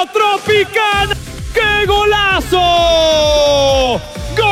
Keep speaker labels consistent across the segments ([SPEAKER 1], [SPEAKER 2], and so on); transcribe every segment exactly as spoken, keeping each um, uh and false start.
[SPEAKER 1] Tropicana. ¡Qué golazo!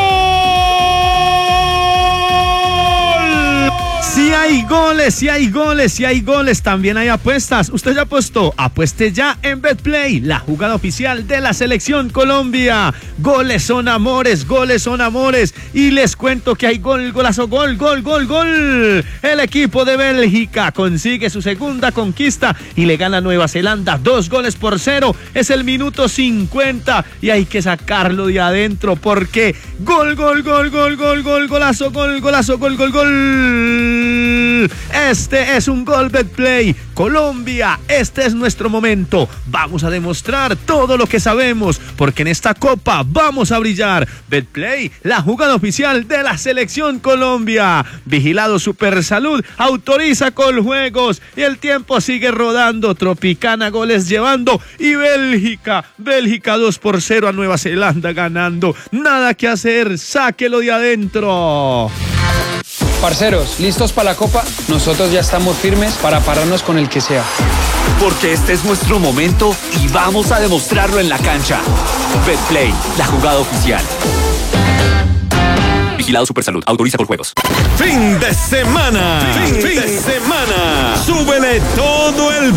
[SPEAKER 1] Si hay goles, si hay goles, si hay goles, también hay apuestas. ¿Usted ya apostó? Apueste ya en Betplay, la jugada oficial de la Selección Colombia. Goles son amores, goles son amores. Y les cuento que hay gol, golazo, gol, gol, gol, gol. El equipo de Bélgica consigue su segunda conquista y le gana a Nueva Zelanda dos goles por cero. Es el minuto cincuenta y hay que sacarlo de adentro porque gol, gol, gol, gol, gol, gol, golazo, gol, golazo, gol, gol, gol. Este es un gol Betplay. Colombia, este es nuestro momento. Vamos a demostrar todo lo que sabemos, porque en esta copa vamos a brillar. Betplay, la jugada oficial de la Selección Colombia. Vigilado Supersalud, autoriza Coljuegos y el tiempo sigue rodando. Tropicana goles llevando y Bélgica, Bélgica dos por cero a Nueva Zelanda ganando. Nada que hacer, sáquelo de adentro.
[SPEAKER 2] Parceros, ¿listos para la copa? Nosotros ya estamos firmes para pararnos con el que sea.
[SPEAKER 3] Porque este es nuestro momento y vamos a demostrarlo en la cancha. Betplay, la jugada oficial. Vigilado Supersalud, autoriza Coljuegos.
[SPEAKER 1] Fin de semana, fin, fin de semana. Súbele todo el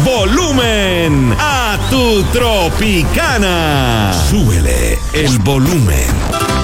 [SPEAKER 1] volumen a tu Tropicana. Súbele el volumen.